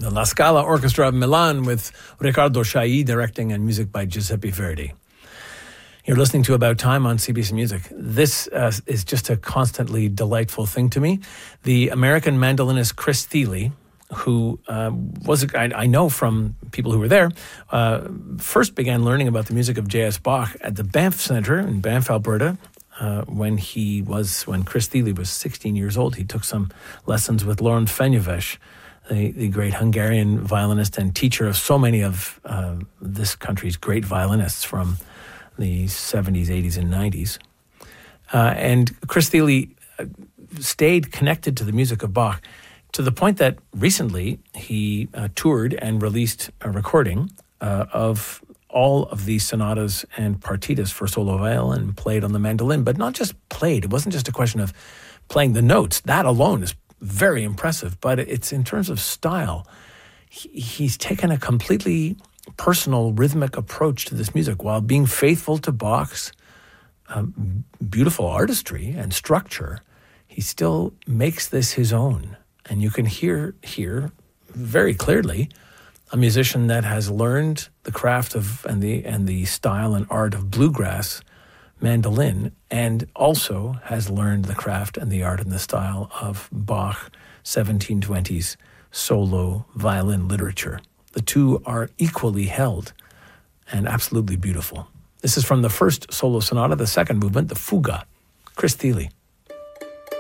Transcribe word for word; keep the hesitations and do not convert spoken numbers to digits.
The La Scala Orchestra of Milan with Riccardo Chailly directing and music by Giuseppe Verdi. You're listening to About Time on C B C Music. This uh, is just a constantly delightful thing to me. The American mandolinist Chris Thile, who uh, was, I, I know from people who were there, uh, first began learning about the music of J S. Bach at the Banff Center in Banff, Alberta. Uh, when he was, when Chris Thile was sixteen years old, he took some lessons with Laurent Fenyves, The, the great Hungarian violinist and teacher of so many of uh, this country's great violinists from the seventies, eighties, and nineties. Uh, and Chris Thile stayed connected to the music of Bach to the point that recently he uh, toured and released a recording uh, of all of these sonatas and partitas for solo violin and played on the mandolin, but not just played. It wasn't just a question of playing the notes. That alone is very impressive, but it's in terms of style. He, he's taken a completely personal rhythmic approach to this music while being faithful to Bach's um, beautiful artistry and structure. He still makes this his own. And you can hear here very clearly a musician that has learned the craft of and the and the style and art of bluegrass mandolin, and also has learned the craft and the art and the style of Bach seventeen twenties solo violin literature. The two are equally held and absolutely beautiful. This is from the first solo sonata, the second movement, the Fuga, Chris Thile.